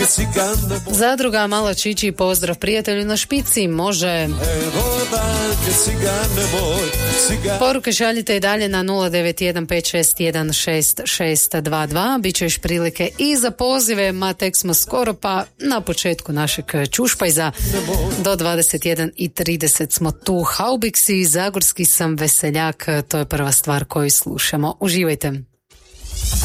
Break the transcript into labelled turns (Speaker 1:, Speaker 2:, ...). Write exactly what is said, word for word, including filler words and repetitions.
Speaker 1: Zadruga Mala Čiči, pozdrav prijatelju na špici, može. Poruke šaljite i dalje na nula devet jedan pet šest jedan šest šest dva dva. Biće još prilike i za pozive, ma tek smo skoro pa na početku našeg čušpajza. Do dvadeset jedan i trideset smo tu. Haubiksi, zagorski sam veseljak, to je prva stvar koju slušamo. Uživajte.